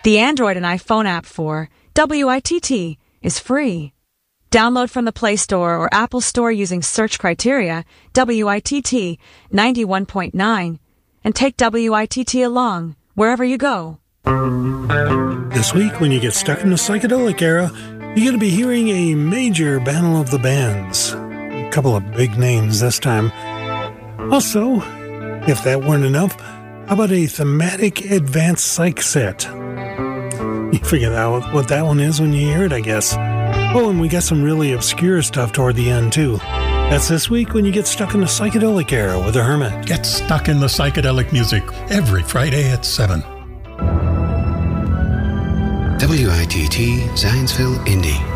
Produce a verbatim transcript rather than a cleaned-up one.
The Android and iPhone app for W I T T is free. Download from the Play Store or Apple Store using search criteria W I T T ninety-one point nine and take W I T T along wherever you go. This week, when you get stuck in the psychedelic era, you're going to be hearing a major battle of the bands. A couple of big names this time. Also, if that weren't enough, how about a thematic advanced psych set? You figure out what that one is when you hear it, I guess. Oh, and we got some really obscure stuff toward the end, too. That's this week when you get stuck in the psychedelic era with the Hermit. Get stuck in the psychedelic music every Friday at seven. W I T T Zanesville, Indy.